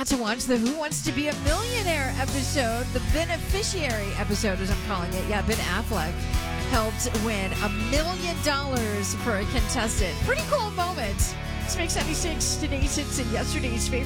got to watch the Who Wants to Be a Millionaire episode, the beneficiary episode, as I'm calling it. Yeah, Ben Affleck helped win $1 million for a contestant. Pretty cool moment. This makes 96 today's hits and yesterday's favorite.